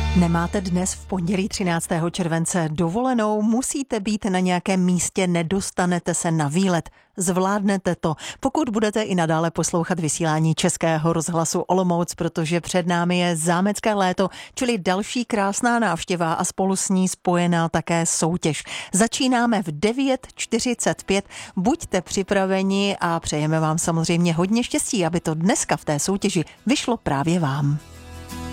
Nemáte dnes v pondělí 13. července dovolenou, musíte být na nějakém místě, nedostanete se na výlet. Zvládnete to, pokud budete i nadále poslouchat vysílání Českého rozhlasu Olomouc, protože před námi je zámecké léto, čili další krásná návštěva a spolu s ní spojená také soutěž. Začínáme v 9:45, buďte připraveni a přejeme vám samozřejmě hodně štěstí, aby to dneska v té soutěži vyšlo právě vám.